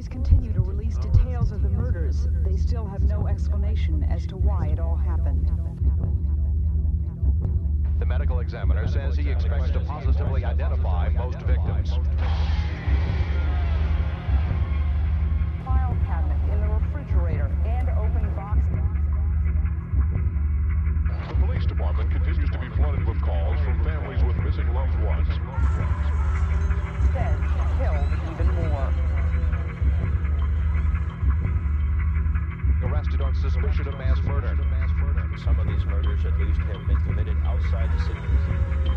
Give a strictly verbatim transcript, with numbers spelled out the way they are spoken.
Authorities continue to release details of the murders. They still have no explanation as to why it all happened. The medical examiner says he expects to positively identify most victims. File cabinet in the refrigerator and open box. The police department continues to be flooded with calls from families with missing loved ones. Said she killed even more. Arrested on suspicion of mass murder. Some of these murders, at least, have been committed outside the city.